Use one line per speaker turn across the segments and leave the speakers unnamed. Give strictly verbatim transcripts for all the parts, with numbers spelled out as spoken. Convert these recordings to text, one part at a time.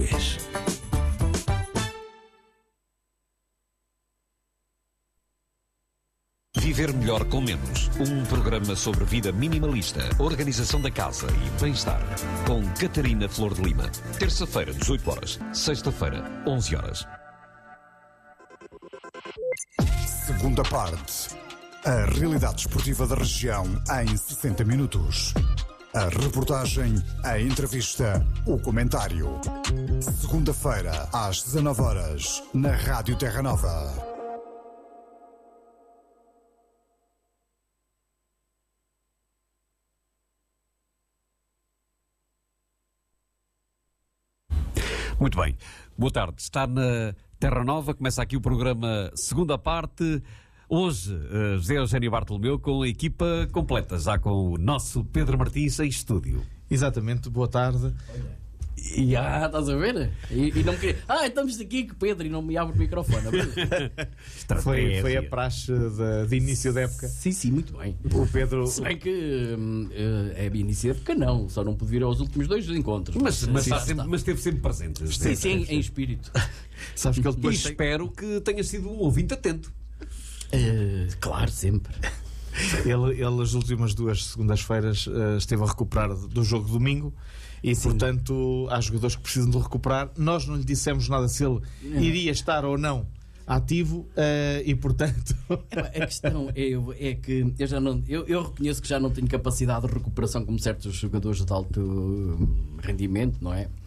português. Viver melhor com menos. Um programa sobre vida minimalista, organização da casa e bem-estar. Com Catarina Flor de Lima. Terça-feira, dezoito horas. Sexta-feira, onze horas.
Segunda parte. A realidade esportiva da região em sessenta minutos. A reportagem, a entrevista, o comentário. Segunda-feira, às dezanove horas, na Rádio Terra Nova.
Muito bem. Boa tarde. Está na Terra Nova, começa aqui o programa Segunda Parte. Hoje, uh, José Eugénio Bartolomeu com a equipa completa, já com o nosso Pedro Martins em estúdio.
Exatamente, boa tarde.
E ah, estás a ver? E, e não me queria... Ah, estamos aqui com o Pedro e não me abre o microfone.
foi, foi a praxe de, de início da época.
Sim, sim, muito bem.
O Pedro...
Se bem que uh, é início da época, não. Só não pude vir aos últimos dois encontros.
Mas, mas,
sim,
está sempre, mas esteve sempre presente.
Sim, sim, em, em espírito.
Sabes que ele depois...
E
tem...
espero que tenha sido um ouvinte atento.
Uh, claro, sempre.
Ele, ele, as últimas duas segundas-feiras, uh, esteve a recuperar do jogo de domingo. E, sim, portanto, há jogadores que precisam de recuperar. Nós não lhe dissemos nada se ele não. iria estar ou não ativo, uh, e, portanto...
É, a questão é, é que eu, já não, eu, eu reconheço que já não tenho capacidade de recuperação como certos jogadores de alto rendimento, não é?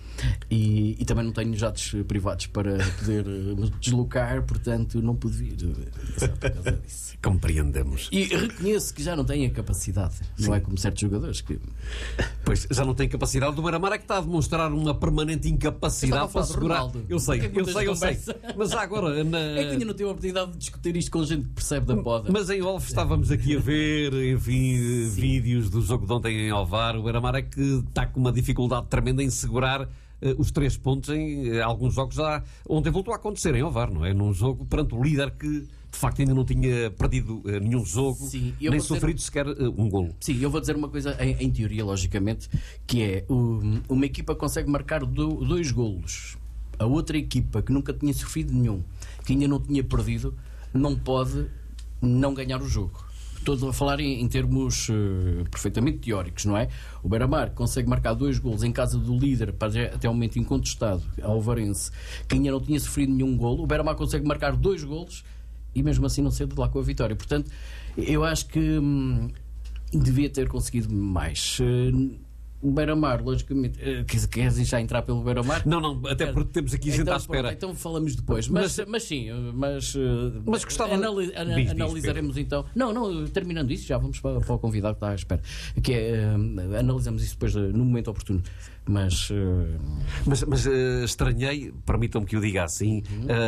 E, e também não tenho jatos privados para poder me deslocar, portanto não pude vir. Exato, por causa disso.
Compreendemos.
E reconheço que já não tenho a capacidade, sim, não é como certos jogadores que...
Pois, já não tem capacidade. Do Beira-Mar é que está a demonstrar uma permanente incapacidade para segurar.
Ronaldo.
Eu sei, eu sei, eu sei. Mas agora na...
É que ainda não tive a oportunidade de discutir isto com gente que percebe da poda.
Mas em off estávamos aqui a ver, enfim, sim, vídeos do jogo de ontem em Ovar. O Beira-Mar é que está com uma dificuldade tremenda em segurar Uh, os três pontos em uh, alguns jogos já ontem voltou a acontecer em Ovar, não é? Num jogo perante o líder que de facto ainda não tinha perdido uh, nenhum jogo, sim, nem sofrido dizer... sequer uh, um golo.
Sim, eu vou dizer uma coisa em, em teoria, logicamente, que é um, uma equipa consegue marcar do, dois golos, a outra equipa que nunca tinha sofrido nenhum, que ainda não tinha perdido, não pode não ganhar o jogo. Estou a falar em, em termos uh, perfeitamente teóricos, não é? O Beira-Mar consegue marcar dois golos em casa do líder, até o momento incontestado, a Ovarense, que ainda não tinha sofrido nenhum golo. O Beira-Mar consegue marcar dois golos e mesmo assim não sair de lá com a vitória. Portanto, eu acho que hum, devia ter conseguido mais. Uh, O Beira-Mar, logicamente, uh, queres já entrar pelo Beira-Mar?
Não, não, até porque temos aqui gente
então,
à espera.
Então falamos depois. Mas, mas, mas sim, mas, uh,
mas gostava...
anali ana
diz,
analisaremos diz, então. Não, não, terminando isso, já vamos para, para o convidado que está à espera. Que é, uh, analisamos isso depois uh, no momento oportuno. Mas, uh...
mas, mas uh, estranhei, permitam-me que o diga assim,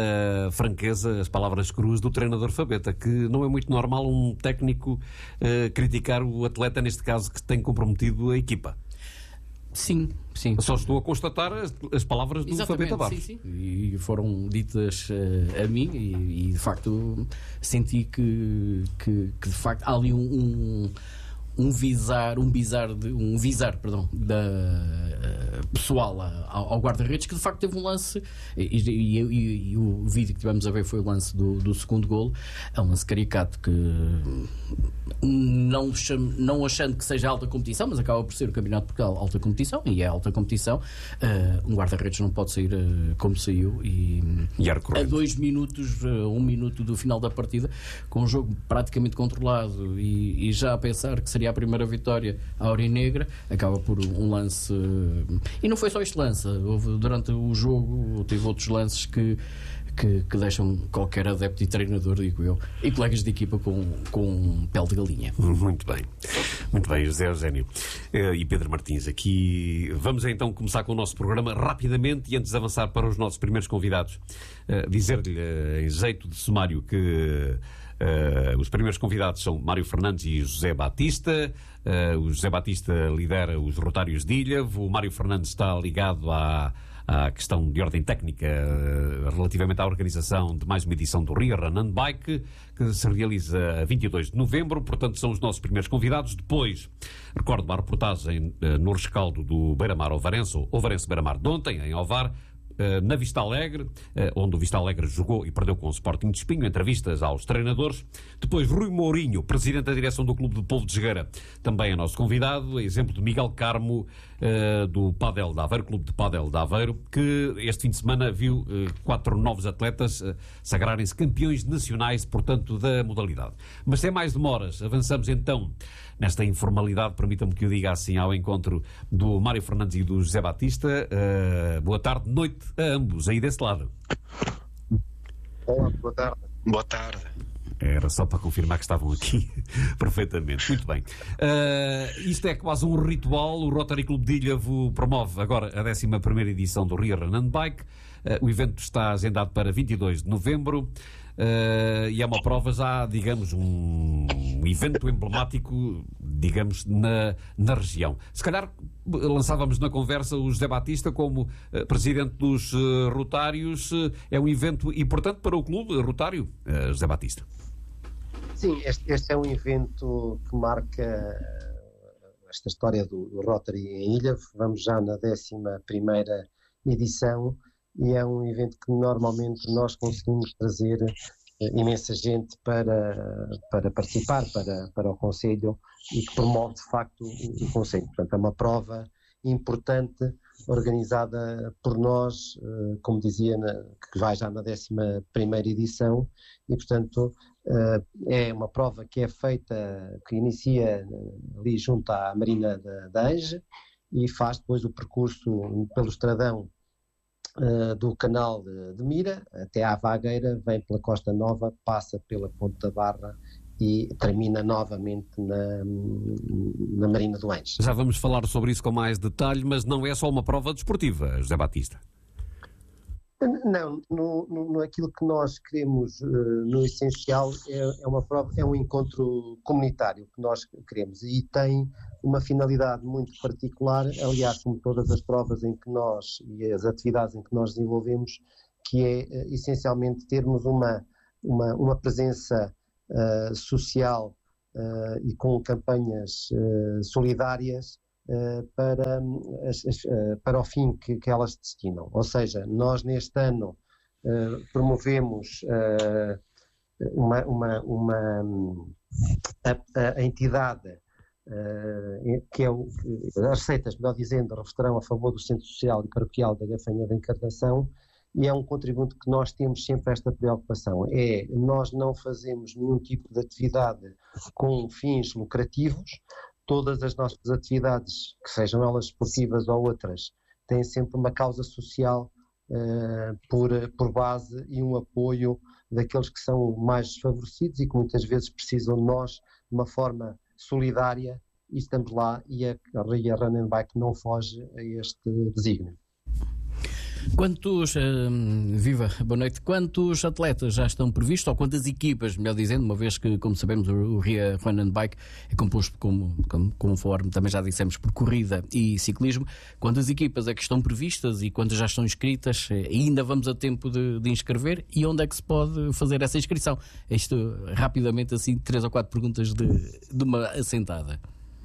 a uh, franqueza, as palavras cruz do treinador Fabetta, que não é muito normal um técnico uh, criticar o atleta, neste caso, que tem comprometido a equipa.
Sim, sim.
Só estou a constatar as, as palavras do Fabetta Barros.
Sim, sim. E foram ditas uh, a mim e, e de facto senti que, que, que de facto há ali um, um, um visar, um visar, de, um visar, perdão, da uh, pessoal ao, ao guarda-redes, que de facto teve um lance e, e, e, e o vídeo que tivemos a ver foi o lance do, do segundo golo. É um lance caricato que não, não achando que seja alta competição, mas acaba por ser o Campeonato de Portugal alta competição, e é alta competição. Uh, um guarda-redes não pode sair uh, como saiu e,
e
a dois minutos, uh, um minuto do final da partida, com o jogo praticamente controlado e, e já a pensar que seria a primeira vitória à Aurinegra, acaba por um lance uh, e não foi só este lance, houve durante o jogo, teve outros lances que Que, que deixam qualquer adepto e treinador, digo eu, e colegas de equipa com, com pele de galinha.
Muito bem, muito bem, José Eugénio uh, e Pedro Martins. Aqui vamos então começar com o nosso programa rapidamente e antes de avançar para os nossos primeiros convidados, uh, dizer-lhe uh, em jeito de sumário que uh, os primeiros convidados são Mário Fernandes e José Batista. Uh, o José Batista lidera os Rotários de Ilhavo, o Mário Fernandes está ligado à à questão de ordem técnica uh, relativamente à organização de mais uma edição do Ria Run and Bike, que se realiza a vinte e dois de novembro, portanto são os nossos primeiros convidados. Depois, recordo uma reportagem uh, no rescaldo do Beira-Mar Ovarense, Ovarense Beira-Mar de ontem, em Ovar, na Vista Alegre, onde o Vista Alegre jogou e perdeu com o Sporting de Espinho, entrevistas aos treinadores. Depois, Rui Mourinho, presidente da direção do Clube de Povo de Jogueira, também é nosso convidado. Exemplo de Miguel Carmo, do Padel de Aveiro, Clube de Padel de Aveiro, que este fim de semana viu quatro novos atletas sagrarem-se campeões nacionais, portanto, da modalidade. Mas sem mais demoras, avançamos então nesta informalidade, permitam-me que eu diga assim, ao encontro do Mário Fernandes e do José Batista. Uh, boa tarde, noite a ambos, aí desse lado.
Olá, boa tarde. Boa tarde.
Era só para confirmar que estavam aqui perfeitamente. Muito bem. Uh, isto é quase um ritual. O Rotary Clube de Ilhavo promove agora a décima primeira edição do Ria Run and Bike. Uh, o evento está agendado para vinte e dois de novembro. Uh, e é uma prova já, digamos, um, um evento emblemático, digamos, na, na região. Se calhar lançávamos na conversa o José Batista como uh, presidente dos uh, Rotários. Uh, é um evento importante para o clube Rotário, uh, José Batista.
Sim, este, este é um evento que marca esta história do, do Rotary em Ilhavo. Vamos já na décima primeira edição. E é um evento que normalmente nós conseguimos trazer imensa gente para, para participar, para, para o Conselho, e que promove de facto o, o Conselho. Portanto, é uma prova importante, organizada por nós, como dizia, na, que vai já na décima primeira edição, e portanto é uma prova que é feita, que inicia ali junto à Marina da, da Ange, e faz depois o percurso pelo Estradão Uh, do canal de, de Mira até à Vagueira, vem pela Costa Nova, passa pela Ponte da Barra e termina novamente na, na Marina do Anjo.
Já vamos falar sobre isso com mais detalhe, mas não é só uma prova desportiva, José Batista.
Não, no, no, no aquilo que nós queremos, uh, no essencial, é, é uma prova, é um encontro comunitário que nós queremos, e tem uma finalidade muito particular, aliás, como todas as provas em que nós, e as atividades em que nós desenvolvemos, que é uh, essencialmente termos uma, uma, uma presença uh, social uh, e com campanhas uh, solidárias Uh, para, uh, para o fim que, que elas destinam. Ou seja, nós neste ano uh, promovemos uh, uma, uma, uma a, a entidade uh, que é o, as receitas, melhor dizendo, refletirão a favor do Centro Social e Paroquial da Gafanha da Encarnação, e é um contributo que nós temos sempre esta preocupação. É, nós não fazemos nenhum tipo de atividade com fins lucrativos. Todas as nossas atividades, que sejam elas esportivas ou outras, têm sempre uma causa social uh, por, por base, e um apoio daqueles que são mais desfavorecidos e que muitas vezes precisam de nós de uma forma solidária, e estamos lá, e a Ria Run and Bike não foge a este desígnio.
Quantos, uh, viva, boa noite, quantos atletas já estão previstos, ou quantas equipas, melhor dizendo, uma vez que, como sabemos, o, o Ria Run and Bike é composto, como, como, conforme também já dissemos, por corrida e ciclismo. Quantas equipas é que estão previstas e quantas já estão inscritas? E ainda vamos a tempo de, de inscrever? E onde é que se pode fazer essa inscrição? Isto, rapidamente, assim, três ou quatro perguntas de, de uma assentada.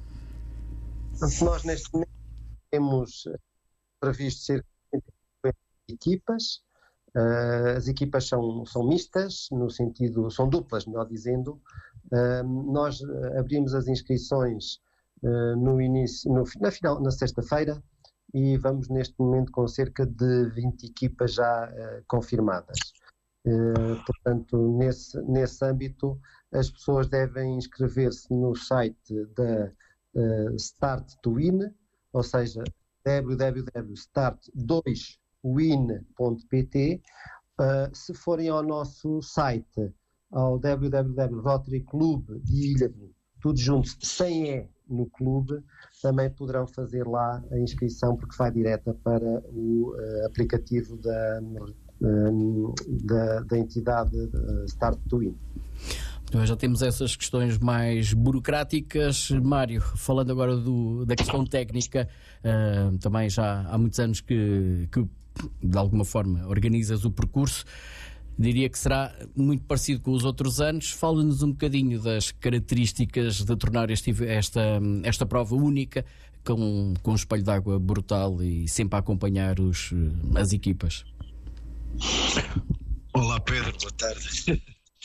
Nós, neste momento, temos previsto cerca equipas. Uh, as equipas são, são mistas, no sentido, são duplas, melhor dizendo. Uh, nós abrimos as inscrições uh, no início, no, na, final, na sexta-feira, e vamos neste momento com cerca de vinte equipas já uh, confirmadas. Uh, portanto, nesse, nesse âmbito, as pessoas devem inscrever-se no site da uh, Start to Win, ou seja, w w w ponto start dois win ponto p t. Uh, se forem ao nosso site, ao w w w ponto rotary clube de Ilhavo, tudo junto, sem E no clube, também poderão fazer lá a inscrição, porque vai direta para o uh, aplicativo da, uh, da, da entidade uh, Start to Win.
Então, já temos essas questões mais burocráticas. Mário, falando agora do, da questão técnica, uh, também já há muitos anos que, que de alguma forma organizas o percurso, diria que será muito parecido com os outros anos. Fala-nos um bocadinho das características de tornar este, esta, esta prova única. com, com um espelho de água brutal e sempre a acompanhar os, as equipas.
Olá Pedro, boa tarde.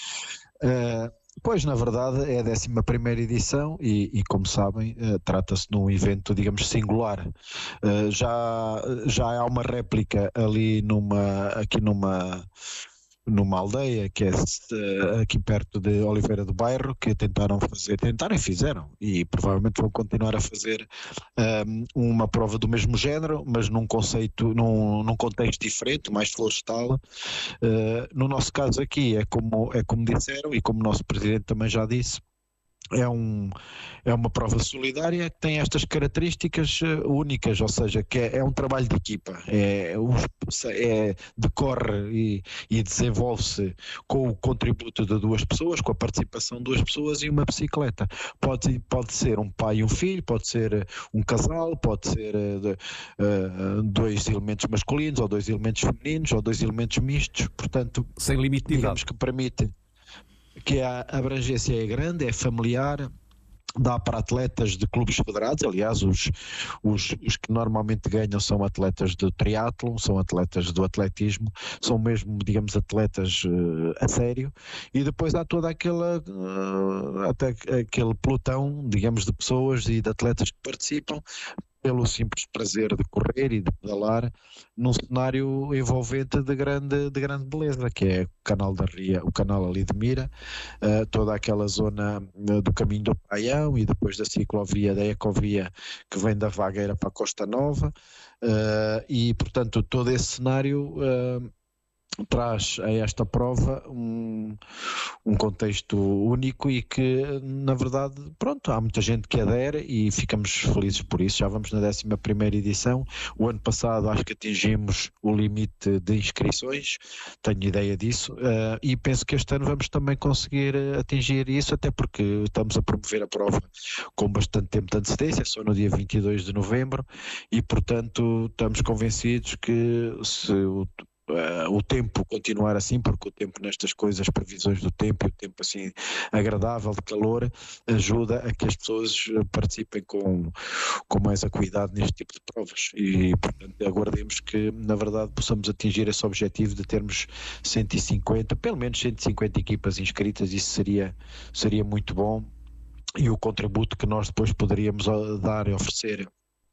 uh, pois na verdade é a décima primeira edição e, e como sabem uh, trata-se de um evento, digamos, singular. Uh, já, já há uma réplica ali numa, aqui numa... numa aldeia que é uh, aqui perto de Oliveira do Bairro, que tentaram fazer, tentaram e fizeram, e provavelmente vão continuar a fazer um, uma prova do mesmo género, mas num conceito, num, num contexto diferente, mais florestal. Uh, no nosso caso aqui é como, é como disseram, e como o nosso presidente também já disse, É, um, é uma prova solidária que tem estas características uh, únicas, ou seja, que é, é um trabalho de equipa, é, é, decorre e, e desenvolve-se com o contributo de duas pessoas, com a participação de duas pessoas e uma bicicleta. Pode, pode ser um pai e um filho, pode ser um casal, pode ser uh, de, uh, dois elementos masculinos ou dois elementos femininos ou dois elementos mistos, portanto,
sem limite de idade,
digamos que permite que a abrangência é grande, é familiar, dá para atletas de clubes federados. Aliás, os, os, os que normalmente ganham são atletas de triatlon, são atletas do atletismo, são mesmo, digamos, atletas uh, a sério, e depois há toda aquela uh, até aquele pelotão, digamos, de pessoas e de atletas que participam pelo simples prazer de correr e de pedalar num cenário envolvente de grande, de grande beleza, que é o canal da Ria, o canal ali de Mira, uh, toda aquela zona uh, do caminho do Paião e depois da ciclovia, da ecovia que vem da Vagueira para a Costa Nova, uh, e portanto todo esse cenário uh, traz a esta prova um, um contexto único e que, na verdade, pronto, há muita gente que adere e ficamos felizes por isso. Já vamos na décima primeira edição. O ano passado acho que atingimos o limite de inscrições, tenho ideia disso, uh, e penso que este ano vamos também conseguir atingir isso, até porque estamos a promover a prova com bastante tempo de antecedência, só no dia vinte e dois de novembro, e portanto estamos convencidos que se o Uh, o tempo continuar assim, porque o tempo nestas coisas, previsões do tempo e o tempo assim agradável de calor, ajuda a que as pessoas participem com, com mais acuidade neste tipo de provas e portanto aguardemos que na verdade possamos atingir esse objetivo de termos cento e cinquenta, pelo menos cento e cinquenta equipas inscritas. Isso seria, seria muito bom, e o contributo que nós depois poderíamos dar e oferecer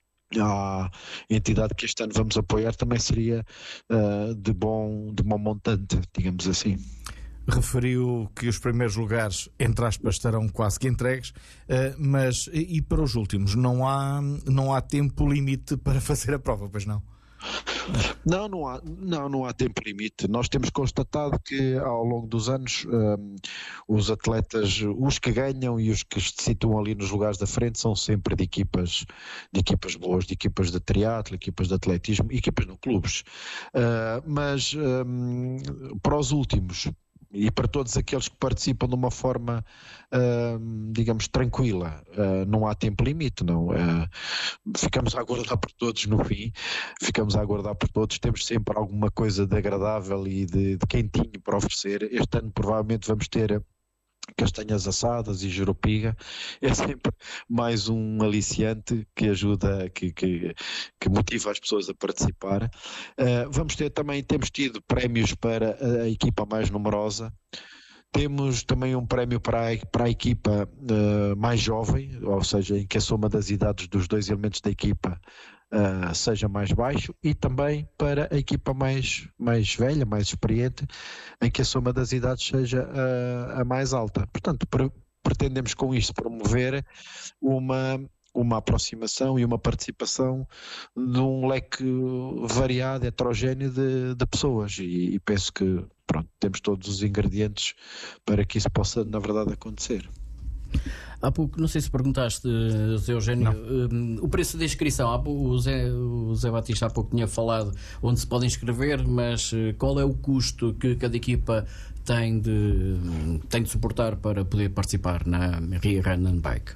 à entidade que este ano vamos apoiar também seria uh, de, bom, de bom montante, digamos assim.
Referiu que os primeiros lugares, entre aspas, estarão quase que entregues, uh, mas e para os últimos? Não há, não há tempo limite para fazer a prova, pois não?
Não, não há, não, não há tempo limite. Nós temos constatado que ao longo dos anos um, os atletas, os que ganham e os que se situam ali nos lugares da frente são sempre de equipas, de equipas boas, de equipas de triatlo, equipas de atletismo, equipas no clubes. Uh, mas um, para os últimos e para todos aqueles que participam de uma forma, uh, digamos, tranquila, uh, não há tempo limite, não. Uh, ficamos a aguardar por todos no fim, ficamos a aguardar por todos, temos sempre alguma coisa de agradável e de, de quentinho para oferecer. Este ano provavelmente vamos ter castanhas assadas e jerupiga, é sempre mais um aliciante que ajuda, que, que, que motiva as pessoas a participar. Uh, vamos ter também, temos tido prémios para a equipa mais numerosa, temos também um prémio para a, para a equipa uh, mais jovem, ou seja, em que a soma das idades dos dois elementos da equipa Uh, seja mais baixo, e também para a equipa mais, mais velha, mais experiente, em que a soma das idades seja uh, a mais alta. Portanto, pre- pretendemos com isto promover uma, uma aproximação e uma participação de um leque variado, heterogéneo de, de pessoas, e, e penso que pronto, temos todos os ingredientes para que isso possa, na verdade, acontecer.
Há pouco, não sei se perguntaste, Zé Eugénio, um, o preço da inscrição. Há pouco, o, Zé, o Zé Batista há pouco tinha falado onde se pode inscrever, mas qual é o custo que cada equipa tem de, tem de suportar para poder participar na Ria Run and Bike?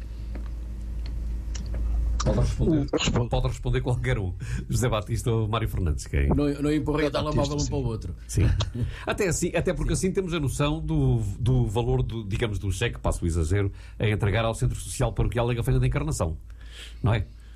Pode responder, pode responder qualquer um. José Batista ou Mário Fernandes. Quem?
Não, não empurrei o telemóvel um para o outro.
Sim. Até, assim, até porque assim temos a noção do, do valor, do, digamos, do cheque, passo o exagero, a entregar ao Centro Social Paroquial da Gafeira da Encarnação. Não é?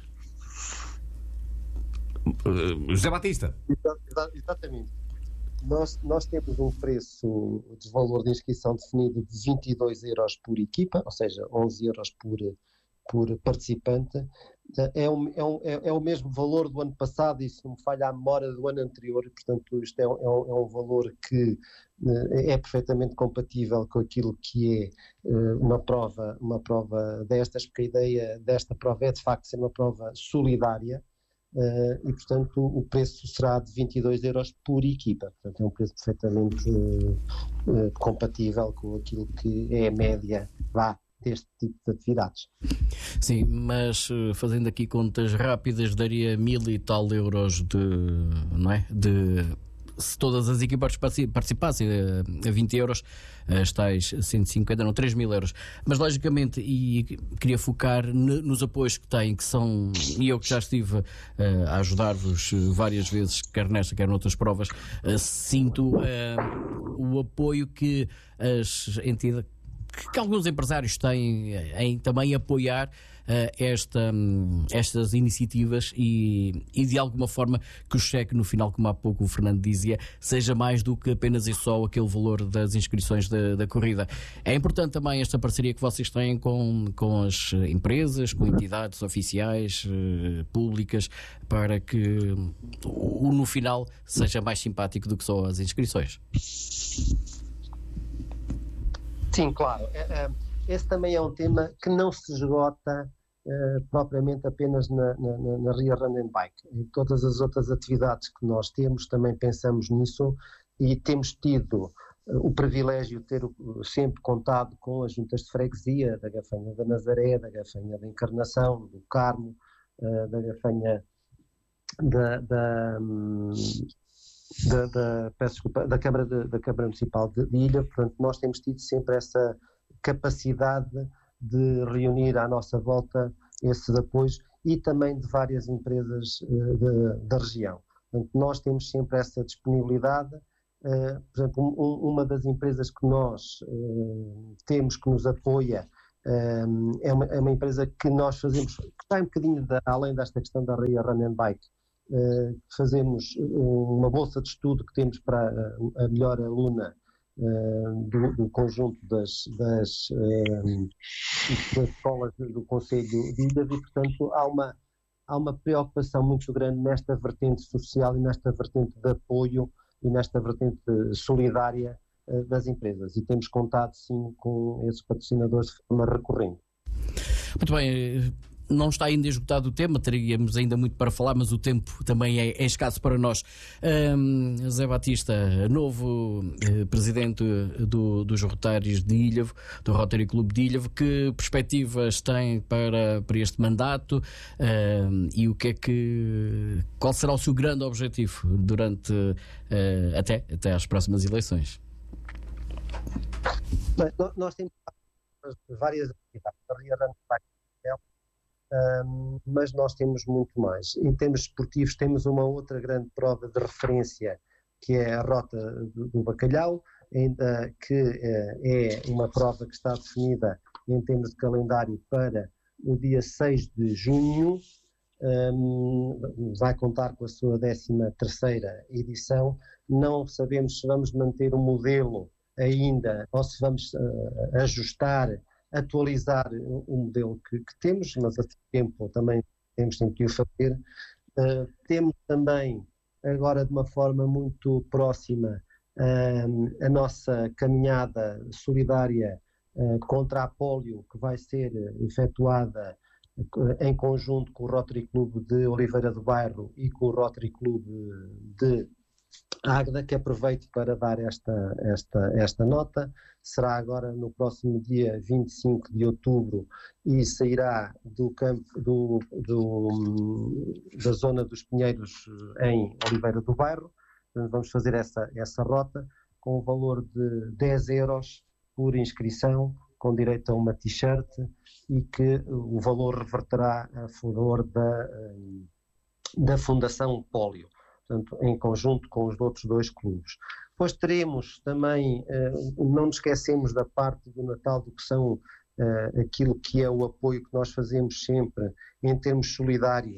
Uh, José Batista.
Exatamente. Nós, nós temos um preço de valor de inscrição definido de vinte e dois euros por equipa, ou seja, onze euros por, por participante. É, um, é, um, é, é o mesmo valor do ano passado, e se não me falha a memória do ano anterior, e, portanto isto é um, é, um, é um valor que é perfeitamente compatível com aquilo que é uma prova, uma prova destas, porque a ideia desta prova é de facto ser uma prova solidária. Uh, e, portanto, o preço será de vinte e dois euros por equipa. Portanto, é um preço perfeitamente uh, uh, compatível com aquilo que é a média vá, deste tipo de atividades.
Sim, mas fazendo aqui contas rápidas, daria mil e tal euros de, não é? De, se todas as equipas participassem, a vinte euros, as tais cento e cinquenta, não, três mil euros. Mas logicamente, e queria focar nos apoios que têm, que são, e eu que já estive uh, a ajudar-vos várias vezes, quer nesta, quer noutras provas, uh, sinto uh, o apoio que as entidades, que alguns empresários têm em também apoiar uh, esta, um, estas iniciativas e, e de alguma forma que o cheque no final, como há pouco o Fernando dizia, seja mais do que apenas e só aquele valor das inscrições da, da corrida. É importante também esta parceria que vocês têm com, com as empresas, com entidades oficiais, uh, públicas, para que o, no final seja mais simpático do que só as inscrições.
Sim, claro. Esse também é um tema que não se esgota uh, propriamente apenas na, na, na Ria Run and Bike. Em todas as outras atividades que nós temos, também pensamos nisso e temos tido uh, o privilégio de ter uh, sempre contado com as juntas de freguesia, da Gafanha da Nazaré, da Gafanha da Encarnação, do Carmo, uh, da Gafanha da... da um, Da, da, peço desculpa, da Câmara, de, da Câmara Municipal de, de Ilha. Portanto, nós temos tido sempre essa capacidade de reunir à nossa volta esses apoios e também de várias empresas uh, de, da região. Portanto, nós temos sempre essa disponibilidade. Uh, por exemplo, um, uma das empresas que nós uh, temos que nos apoia uh, é, uma, é uma empresa que nós fazemos, que está um bocadinho de, além desta questão da Ria Run and Bike. Uh, fazemos uma bolsa de estudo que temos para a, a melhor aluna uh, do, do conjunto das, das, uh, das escolas do Conselho de Ilha, e portanto há uma, há uma preocupação muito grande nesta vertente social e nesta vertente de apoio e nesta vertente solidária uh, das empresas, e temos contado sim com esses patrocinadores de forma recorrente.
Muito bem. Não está ainda esgotado o tema, teríamos ainda muito para falar, mas o tempo também é, é escasso para nós. Um, José Batista, novo uh, presidente do, dos Rotários de Ilhavo, do Rotary Clube de Ilhavo, que perspectivas tem para, para este mandato uh, e o que é que, qual será o seu grande objetivo durante uh, até, até às próximas eleições?
Bem, nós temos várias atividades. Um, mas nós temos muito mais. Em termos esportivos, temos uma outra grande prova de referência, que é a Rota do, do Bacalhau, ainda que uh, é uma prova que está definida em termos de calendário para o dia seis de junho. Um, vai contar com a sua décima terceira edição. Não sabemos se vamos manter o modelo ainda ou se vamos uh, ajustar, atualizar o modelo que, que temos, mas a tempo também temos sempre que o fazer. Uh, temos também, agora de uma forma muito próxima, uh, a nossa caminhada solidária uh, contra a pólio, que vai ser efetuada uh, em conjunto com o Rotary Clube de Oliveira do Bairro e com o Rotary Clube de Águeda, que aproveito para dar esta, esta, esta nota. Será agora no próximo dia vinte e cinco de outubro e sairá do campo do, do, da zona dos Pinheiros em Oliveira do Bairro. Vamos fazer essa, essa rota com o valor de dez euros por inscrição, com direito a uma t-shirt, e que o valor reverterá a favor da, da Fundação Pólio, portanto, em conjunto com os outros dois clubes. Depois teremos também, não nos esquecemos da parte do Natal, do que são aquilo que é o apoio que nós fazemos sempre em termos solidários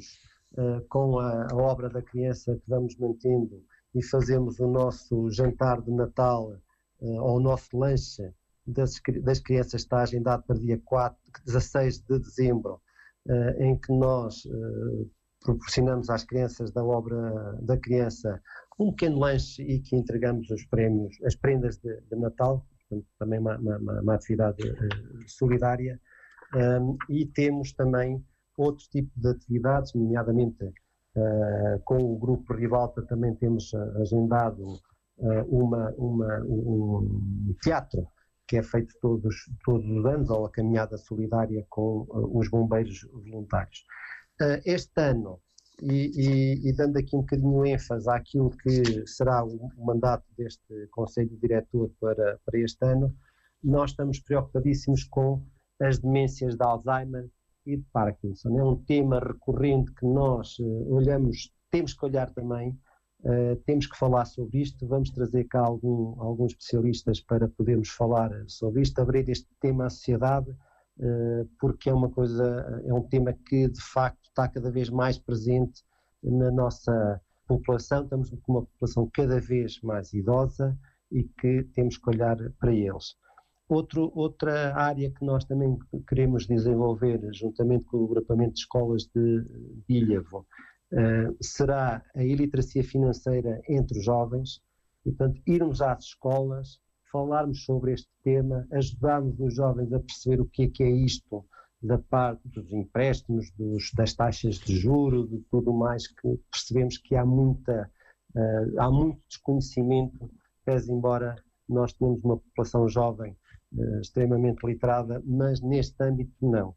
uh, com a, a obra da criança que vamos mantendo e fazemos o nosso jantar de Natal uh, ou o nosso lanche das, das crianças, está agendado para dia quatro, dezasseis de dezembro, uh, em que nós uh, proporcionamos às crianças da obra da criança um pequeno lanche e que entregamos os prémios, as prendas de, de Natal, portanto, também uma, uma, uma atividade uh, solidária. Um, e temos também outros tipos de atividades, nomeadamente uh, com o Grupo Rivalta também temos uh, agendado uh, uma, uma, um teatro que é feito todos, todos os anos, ou a caminhada solidária com uh, os bombeiros voluntários. Uh, este ano, e, e, e dando aqui um bocadinho ênfase àquilo que será o, o mandato deste Conselho Diretor para, para este ano, nós estamos preocupadíssimos com as demências de Alzheimer e de Parkinson. É um tema recorrente que nós uh, olhamos, temos que olhar também, uh, temos que falar sobre isto, vamos trazer cá algum, alguns especialistas para podermos falar sobre isto, abrir este tema à sociedade, uh, porque é uma coisa, é um tema que de facto está cada vez mais presente na nossa população, estamos com uma população cada vez mais idosa e que temos que olhar para eles. Outro, outra área que nós também queremos desenvolver, juntamente com o agrupamento de escolas de, de Ilhavo, uh, será a iliteracia financeira entre os jovens, e, portanto, irmos às escolas, falarmos sobre este tema, ajudarmos os jovens a perceber o que é que é isto, da parte dos empréstimos, dos, das taxas de juros, de tudo mais, que percebemos que há, muita, uh, há muito desconhecimento, pese embora nós tenhamos uma população jovem Uh, extremamente literada, mas neste âmbito não.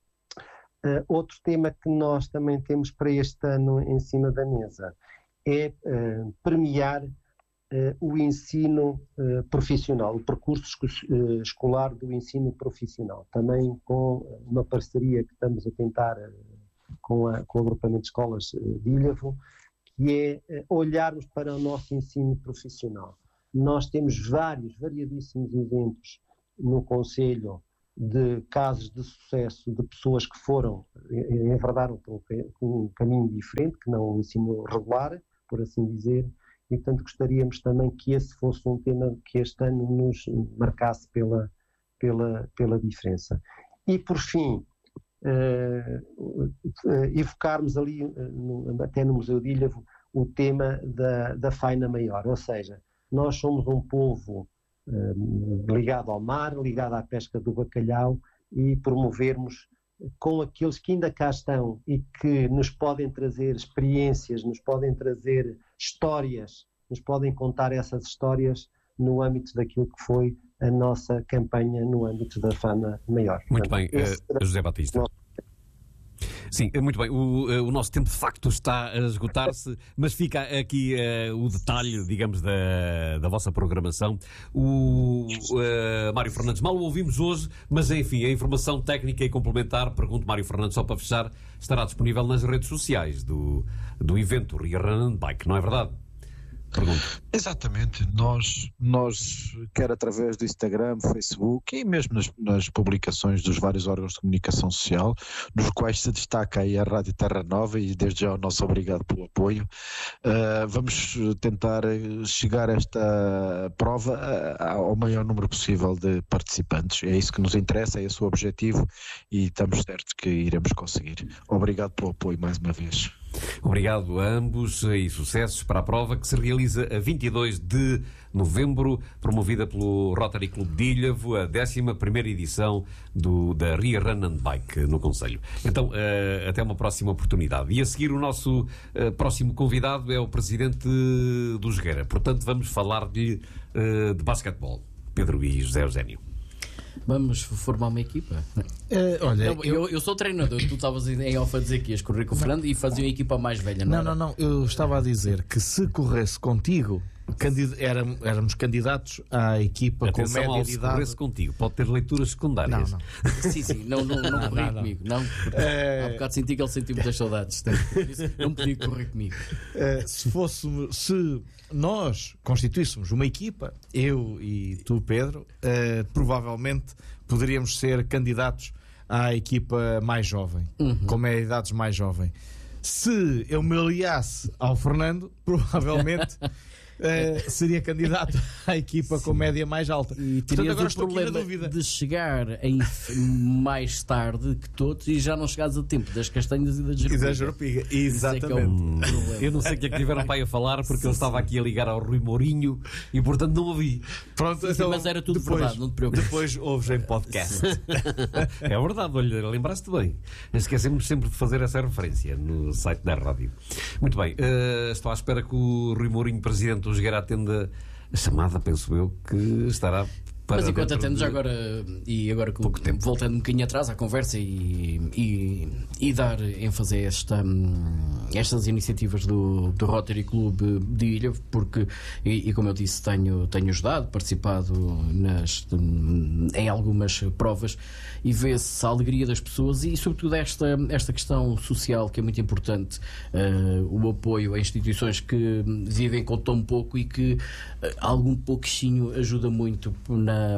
Uh, outro tema que nós também temos para este ano em cima da mesa é uh, premiar uh, o ensino uh, profissional, o percurso uh, escolar do ensino profissional, também com uma parceria que estamos a tentar uh, com, a, com o agrupamento de escolas uh, de Ilhavo, que é uh, olharmos para o nosso ensino profissional. Nós temos vários, variadíssimos eventos no Conselho de casos de sucesso de pessoas que foram, enverdaram por um caminho diferente, que não o ensino regular, por assim dizer, e portanto gostaríamos também que esse fosse um tema que este ano nos marcasse pela, pela, pela diferença. E por fim, uh, uh, evocarmos ali, uh, no, até no Museu de Ilhavo, o tema da, da faina maior, ou seja, nós somos um povo ligado ao mar, ligado à pesca do bacalhau, e promovermos com aqueles que ainda cá estão e que nos podem trazer experiências, nos podem trazer histórias, nos podem contar essas histórias no âmbito daquilo que foi a nossa campanha no âmbito da fauna maior.
Muito
Portanto,
bem, uh, José Batista. Não... Sim, muito bem. O, o nosso tempo de facto está a esgotar-se, mas fica aqui uh, o detalhe, digamos, da, da vossa programação. O uh, Mário Fernandes, mal o ouvimos hoje, mas enfim, a informação técnica e complementar, pergunto Mário Fernandes, só para fechar, estará disponível nas redes sociais do, do evento Ria Run and Bike, não é verdade? Pergunto.
Exatamente, nós, nós, quer através do Instagram, Facebook e mesmo nas, nas publicações dos vários órgãos de comunicação social, nos quais se destaca aí a Rádio Terra Nova, e desde já o nosso obrigado pelo apoio, uh, vamos tentar chegar a esta prova uh, ao maior número possível de participantes. É isso que nos interessa, é esse o objetivo, e estamos certos que iremos conseguir. Obrigado pelo apoio mais uma vez.
Obrigado a ambos e sucessos para a prova que se realiza a vinte e dois de novembro, promovida pelo Rotary Club de Ilhavo, a décima primeira edição do, da Ria Run and Bike no Conselho. Então, uh, até uma próxima oportunidade. E a seguir o nosso uh, próximo convidado é o presidente do Jogueira. Portanto, vamos falar-lhe uh, de basquetebol. Pedro e José Eugénio.
Vamos formar uma equipa.
É, olha,
eu, eu, eu sou treinador. Tu estavas em off a dizer que ias correr com o Fernando e fazia uma equipa mais velha, não?
Não, não, não. Eu estava a dizer que se corresse contigo, candid... éramos, éramos candidatos à equipa.
Atenção,
com média
ao
de
se
idade.
corresse contigo, pode ter leituras secundárias.
Não, não.
Sim, sim, não, não, não, não corria comigo. Não, é... Há bocado senti que ele sentiu muitas saudades. Não podia correr comigo.
É, se fôssemos, se nós constituíssemos uma equipa, eu e tu, Pedro, é, provavelmente poderíamos ser candidatos à equipa mais jovem, uhum. com média de idades mais jovem. Se eu me aliasse ao Fernando, provavelmente uh, seria candidato à equipa Sim. com média mais alta.
E terias o problema de chegar em, mais tarde que todos e já não chegares a tempo das castanhas e da jerupiga.
Exatamente.
É é um
eu não sei o que é que tiveram para aí a falar, porque ele estava aqui a ligar ao Rui Mourinho e portanto não ouvi.
Pronto,
Sim,
então,
mas era tudo
depois,
verdade, não te preocupes.
Depois ouves em podcast.
É verdade, olha, lembraste bem. Esquecemos sempre de fazer essa referência no site da rádio. Muito bem, uh, estou à espera que o Rui Mourinho, presidente do Jogueira, atenda a chamada, penso eu, que estará para.
Mas enquanto atendemos
de...
agora, e agora que, voltando um bocadinho atrás à conversa e, e, e dar ênfase a esta, estas iniciativas do, do Rotary Clube de Ilha, porque, e, e como eu disse, tenho, tenho ajudado, participado nas, em algumas provas e vê-se a alegria das pessoas e, sobretudo, esta, esta questão social que é muito importante, uh, o apoio a instituições que vivem com tão pouco e que uh, algum pouquinho ajuda muito na,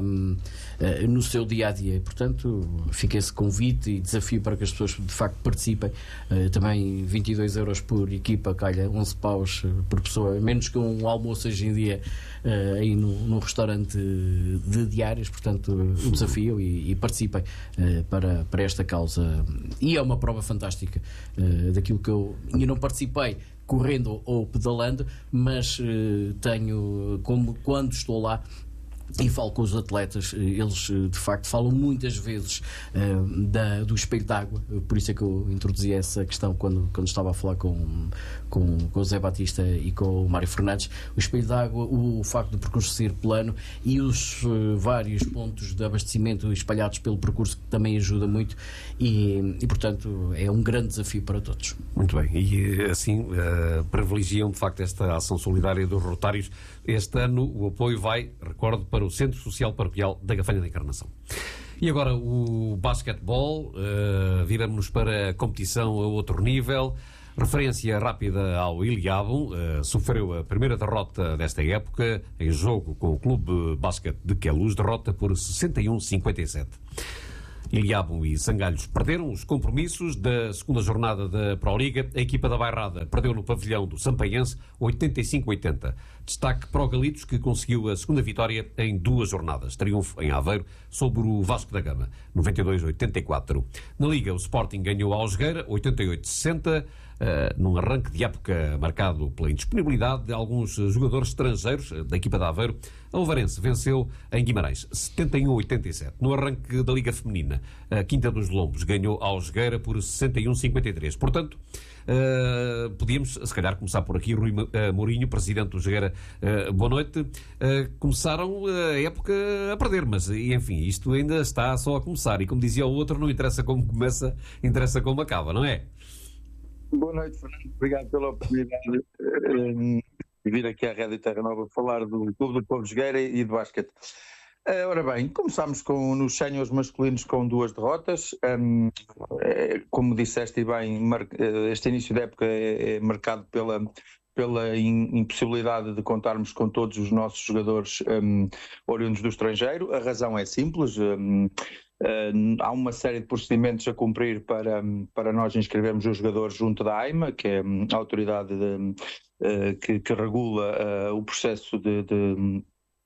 uh, no seu dia-a-dia. Portanto, fica esse convite e desafio para que as pessoas, de facto, participem. Uh, também vinte e dois euros por equipa, calha onze paus por pessoa, menos que um almoço hoje em dia uh, aí num, num restaurante de diárias. Portanto, o desafio e, e participem uh, para, para esta causa. E é uma prova fantástica uh, daquilo que eu ainda não participei correndo ou pedalando, mas uh, tenho, como quando estou lá e falo com os atletas, eles de facto falam muitas vezes uh, da, do espelho d'água, por isso é que eu introduzi essa questão quando, quando estava a falar com, com, com o Zé Batista e com o Mário Fernandes. O espelho d'água, o, o facto do percurso ser plano e os uh, vários pontos de abastecimento espalhados pelo percurso, que também ajuda muito e, e portanto é um grande desafio para todos.
Muito bem, e assim uh, privilegiam de facto esta ação solidária dos Rotários. Este ano o apoio vai, recordo, para o Centro Social Paroquial da Gafanha da Encarnação. E agora o basquetebol, uh, viramos para a competição a outro nível. Referência rápida ao Iliabum, uh, sofreu a primeira derrota desta época em jogo com o Clube Basquete de Queluz, derrota por sessenta e um a cinquenta e sete. Iliabum e Sangalhos perderam os compromissos da segunda jornada da Proliga. A equipa da Bairrada perdeu no pavilhão do Sampaense oitenta e cinco a oitenta. Destaque para o Galitos, que conseguiu a segunda vitória em duas jornadas. Triunfo em Aveiro sobre o Vasco da Gama, noventa e dois a oitenta e quatro. Na Liga, o Sporting ganhou a Algeira, oitenta e oito a sessenta. Uh, num arranque de época marcado pela indisponibilidade de alguns jogadores estrangeiros uh, da equipa de Aveiro, a Ovarense venceu em Guimarães, setenta e um a oitenta e sete. No arranque da Liga Feminina, a Quinta dos Lombos ganhou a Algeira por sessenta e um a cinquenta e três. Portanto, uh, podíamos, se calhar, começar por aqui. Rui uh, Mourinho, presidente do Jogueira, uh, boa noite. Uh, começaram a época a perder, mas, enfim, isto ainda está só a começar. E, como dizia o outro, não interessa como começa, interessa como acaba, não é?
Boa noite, Fernando. Obrigado pela oportunidade de vir aqui à Rádio Terra Nova falar do Clube do Povo de Jogueira e do basquete. Ora bem, começámos com, nos séniores masculinos com duas derrotas. Um, é, como disseste bem, mar, este início da época é, é marcado pela, pela impossibilidade de contarmos com todos os nossos jogadores um, oriundos do estrangeiro. A razão é simples. Um, Uh, há uma série de procedimentos a cumprir para, para nós inscrevermos os jogadores junto da AIMA, que é a autoridade de, uh, que, que regula uh, o processo de, de,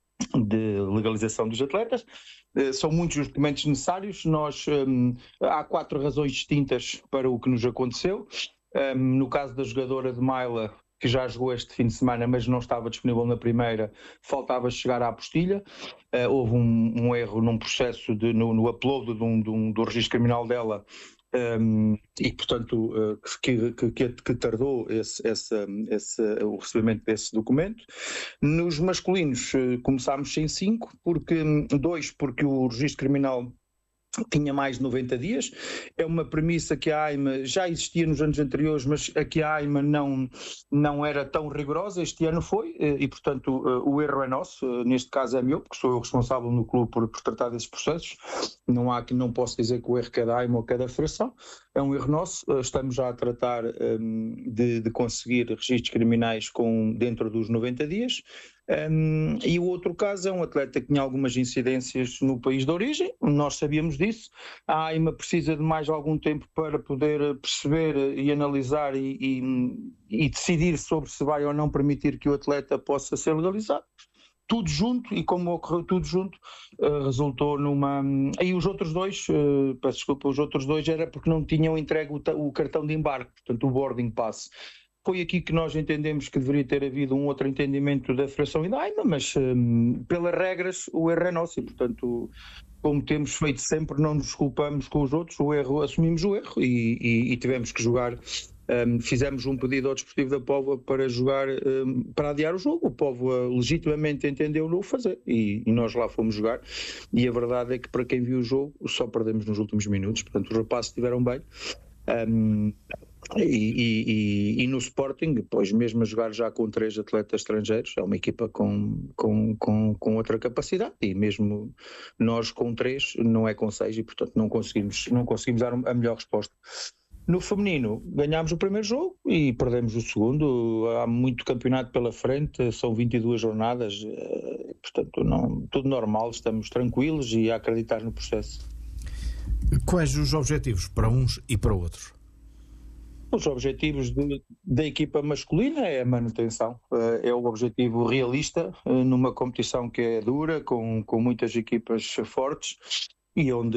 de legalização dos atletas. Uh, são muitos os documentos necessários. Nós, um, há quatro razões distintas para o que nos aconteceu. Um, no caso da jogadora de Maila, que já jogou este fim de semana, mas não estava disponível na primeira, faltava chegar à apostilha. Uh, houve um, um erro num processo, de, no, no upload de um, de um, do registro criminal dela, um, e, portanto, uh, que, que, que, que tardou esse, esse, esse, o recebimento desse documento. Nos masculinos, uh, começámos sem cinco, porque, dois, porque o registro criminal tinha mais de noventa dias. É uma premissa que a AIMA já existia nos anos anteriores, mas aqui a AIMA não, não era tão rigorosa. Este ano foi, e portanto o erro é nosso, neste caso é meu, porque sou eu responsável no clube por, por tratar desses processos. Não há que não posso dizer que o erro é da AIMA ou que é da Federação, é um erro nosso. Estamos já a tratar um, de, de conseguir registros criminais com, dentro dos noventa dias. Um, e o outro caso é um atleta que tinha algumas incidências no país de origem, nós sabíamos disso, a AIMA precisa de mais algum tempo para poder perceber e analisar e, e, e decidir sobre se vai ou não permitir que o atleta possa ser legalizado. Tudo junto, e como ocorreu tudo junto, uh, resultou numa... Aí os outros dois, uh, peço desculpa, os outros dois era porque não tinham entregue o, o cartão de embarque, portanto o boarding pass. Foi aqui que nós entendemos que deveria ter havido um outro entendimento da Federação e da AIMA, mas um, pelas regras o erro é nosso e, portanto, como temos feito sempre, não nos culpamos com os outros, o erro, assumimos o erro e, e, e tivemos que jogar. Um, fizemos um pedido ao Desportivo da Póvoa para jogar, um, para adiar o jogo. O Póvoa legitimamente entendeu não o fazer e, e nós lá fomos jogar. E a verdade é que, para quem viu o jogo, só perdemos nos últimos minutos. Portanto, os rapazes estiveram bem. Um, e, e, e, e no Sporting, depois mesmo a jogar já com três atletas estrangeiros, é uma equipa com, com, com, com outra capacidade. E mesmo nós com três, não é com seis, e portanto não conseguimos, não conseguimos dar a melhor resposta. No feminino, ganhámos o primeiro jogo e perdemos o segundo. Há muito campeonato pela frente, são vinte e duas jornadas, portanto, não, tudo normal, estamos tranquilos e a acreditar no processo.
Quais os objetivos para uns e para outros?
Os objetivos de, da equipa masculina é a manutenção, é o objetivo realista numa competição que é dura, com, com muitas equipas fortes e onde...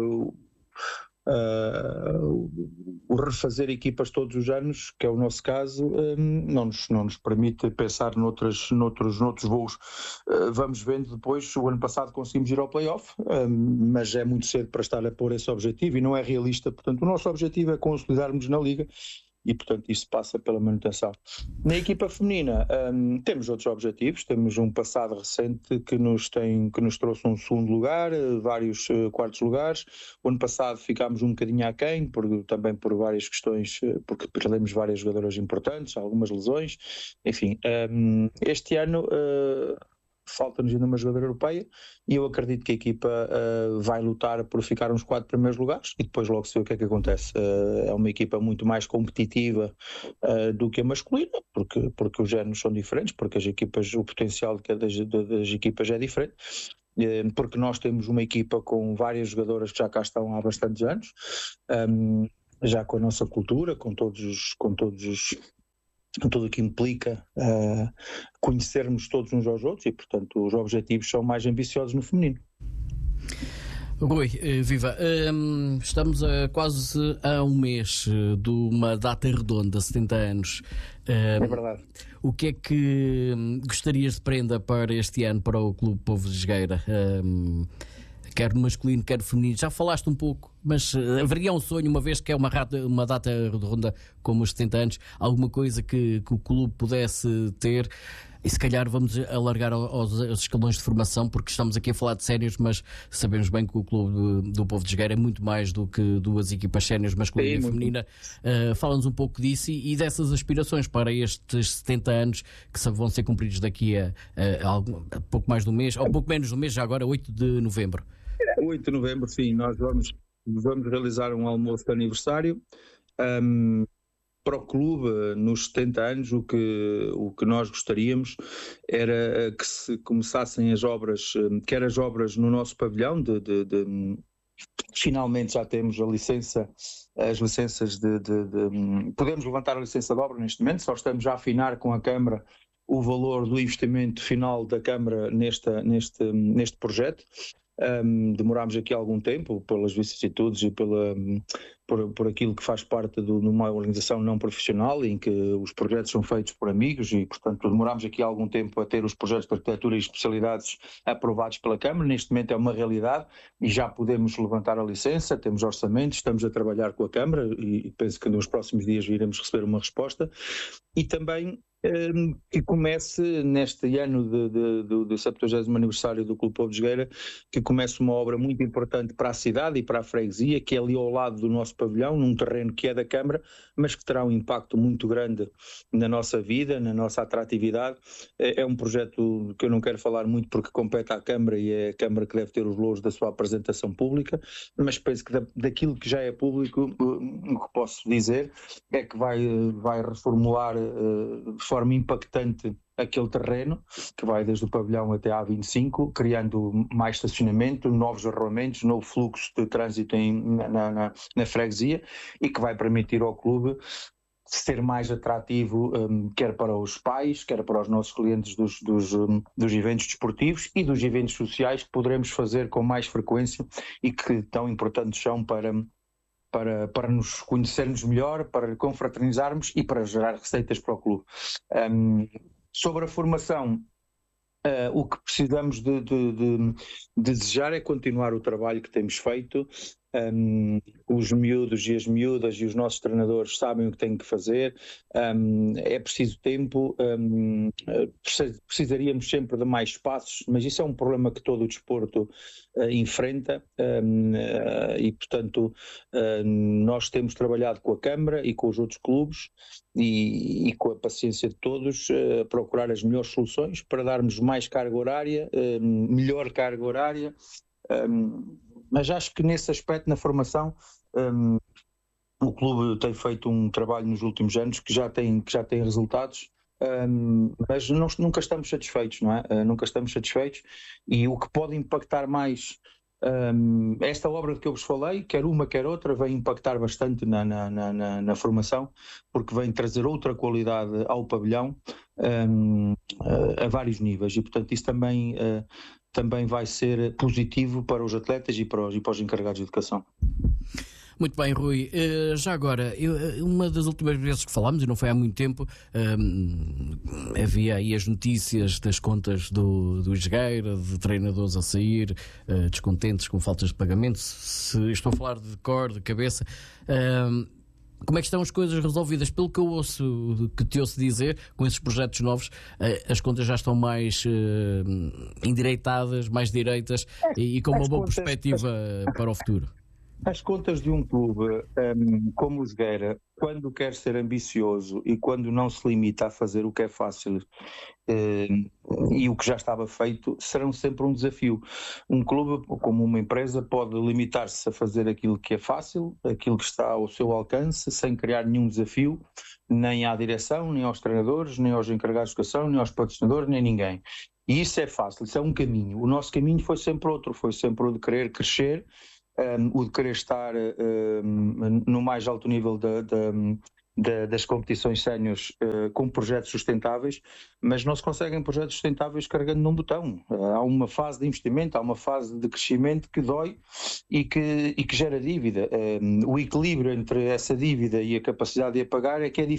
Uh, o refazer equipas todos os anos, que é o nosso caso, um, não, nos, não nos permite pensar noutras, noutros, noutros voos. Uh, vamos vendo depois. O ano passado conseguimos ir ao play-off, um, mas é muito cedo para estar a pôr esse objetivo e não é realista. Portanto, o nosso objetivo é consolidarmos na Liga e, portanto, isso passa pela manutenção. Na equipa feminina um, temos outros objetivos, temos um passado recente que nos, tem, que nos trouxe um segundo lugar, vários uh, quartos lugares. O ano passado ficámos um bocadinho aquém, por, também por várias questões, porque perdemos várias jogadoras importantes, algumas lesões, enfim. Um, este ano... Uh, falta-nos ainda uma jogadora europeia e eu acredito que a equipa uh, vai lutar por ficar nos quatro primeiros lugares e depois logo se vê o que é que acontece. Uh, é uma equipa muito mais competitiva uh, do que a masculina, porque, porque os géneros são diferentes, porque as equipas, o potencial de cada das, das equipas é diferente, uh, porque nós temos uma equipa com várias jogadoras que já cá estão há bastantes anos, um, já com a nossa cultura, com todos os... Com todos os tudo o que implica uh, conhecermos todos uns aos outros e, portanto, os objetivos são mais ambiciosos no feminino.
Rui, viva, um, estamos a quase a um mês de uma data redonda, setenta anos. Um,
é verdade.
O que é que gostarias de prenda para este ano para o Clube Povo de Jogueira? Um, quer no masculino, quer no feminino. Já falaste um pouco, mas haveria um sonho, uma vez que é uma, rata, uma data redonda como os setenta anos, alguma coisa que, que o clube pudesse ter? E se calhar vamos alargar aos, aos escalões de formação, porque estamos aqui a falar de séniores, mas sabemos bem que o Clube do, do Povo de Jogueira é muito mais do que duas equipas séniores, masculina Sim, e feminina. Uh, Fala-nos um pouco disso e, e dessas aspirações para estes setenta anos que vão ser cumpridos daqui a, a, a, a pouco mais de um mês, ou pouco menos de um mês, já agora, oito de novembro.
oito de novembro, sim, nós vamos, vamos realizar um almoço de aniversário. Um, para o clube, nos setenta anos, o que, o que nós gostaríamos era que se começassem as obras, quer as obras no nosso pavilhão, de, de, de, finalmente já temos a licença, as licenças de, de, de... Podemos levantar a licença de obra neste momento, só estamos a afinar com a Câmara o valor do investimento final da Câmara nesta, neste, neste projeto. Um, demorámos aqui algum tempo pelas vicissitudes e pela, por, por aquilo que faz parte de uma organização não profissional em que os projetos são feitos por amigos e, portanto, demorámos aqui algum tempo a ter os projetos de arquitetura e especialidades aprovados pela Câmara. Neste momento é uma realidade e já podemos levantar a licença, temos orçamento, estamos a trabalhar com a Câmara e penso que nos próximos dias iremos receber uma resposta. E também que comece neste ano de, de, de, do septuagésimo aniversário do Clube Povo de Jogueira, que comece uma obra muito importante para a cidade e para a freguesia, que é ali ao lado do nosso pavilhão, num terreno que é da Câmara, mas que terá um impacto muito grande na nossa vida, na nossa atratividade. É, é um projeto que eu não quero falar muito porque compete à Câmara e é a Câmara que deve ter os louros da sua apresentação pública, mas penso que da, daquilo que já é público, o que posso dizer é que vai, vai reformular uh, forma impactante aquele terreno, que vai desde o pavilhão até à vinte e cinco, criando mais estacionamento, novos arruamentos, novo fluxo de trânsito em, na, na, na freguesia, e que vai permitir ao clube ser mais atrativo, um, quer para os pais, quer para os nossos clientes dos, dos, um, dos eventos desportivos e dos eventos sociais que poderemos fazer com mais frequência e que tão importantes são para, para, para nos conhecermos melhor, para confraternizarmos e para gerar receitas para o clube. Um, sobre a formação, Uh, o que precisamos de, de, de, de desejar é continuar o trabalho que temos feito. Um, os miúdos e as miúdas e os nossos treinadores sabem o que têm que fazer. Um, é preciso tempo, um, precisaríamos sempre de mais espaços, mas isso é um problema que todo o desporto uh, enfrenta, um, uh, e portanto uh, nós temos trabalhado com a Câmara e com os outros clubes e, e com a paciência de todos a uh, procurar as melhores soluções para darmos mais carga horária, uh, melhor carga horária. Um, mas acho que nesse aspecto, na formação, um, o clube tem feito um trabalho nos últimos anos que já tem, que já tem resultados, um, mas não, nunca estamos satisfeitos, não é? Uh, nunca estamos satisfeitos, e o que pode impactar mais, um, esta obra de que eu vos falei, quer uma quer outra, vai impactar bastante na, na, na, na formação, porque vem trazer outra qualidade ao pavilhão, um, a, a vários níveis, e portanto isso também... Uh, também vai ser positivo para os atletas e para os, e para os encarregados de educação.
Muito bem, Rui. Uh, já agora, eu, uma das últimas vezes que falámos, e não foi há muito tempo, uh, havia aí as notícias das contas do, do Esgueira, de treinadores a sair, uh, descontentes com faltas de pagamento. Se estou a falar de cor, de cabeça... Uh, Como é que estão as coisas resolvidas? Pelo que eu ouço, que te ouço dizer, com esses projetos novos, as contas já estão mais uh, endireitadas, mais direitas e, e com uma boa perspectiva para o futuro.
As contas de um clube um, como o Esgueira, quando quer ser ambicioso e quando não se limita a fazer o que é fácil um, e o que já estava feito, serão sempre um desafio. Um clube, como uma empresa, pode limitar-se a fazer aquilo que é fácil, aquilo que está ao seu alcance, sem criar nenhum desafio, nem à direção, nem aos treinadores, nem aos encarregados de educação, nem aos patrocinadores, nem a ninguém. E isso é fácil, isso é um caminho. O nosso caminho foi sempre outro, foi sempre o de querer crescer, Um, o de querer estar um, no mais alto nível de, de, de, das competições séniores uh, com projetos sustentáveis, mas não se conseguem projetos sustentáveis carregando num botão. Uh, há uma fase de investimento, há uma fase de crescimento que dói e que, e que gera dívida. Um, o equilíbrio entre essa dívida e a capacidade de a pagar é que é difícil.